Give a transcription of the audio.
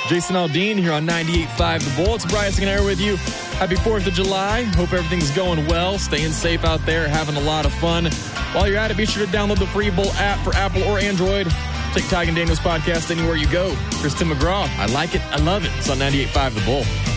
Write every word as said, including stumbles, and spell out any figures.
Jason Aldean here on ninety-eight point five The Bull. It's Bryce and I with you. Happy fourth of July. Hope everything's going well. Staying safe out there. Having a lot of fun. While you're at it, be sure to download the free Bull app for Apple or Android. Take Tig and Daniel's podcast anywhere you go. Chris Tim McGraw. I like it. I love it. It's on ninety-eight point five The Bull.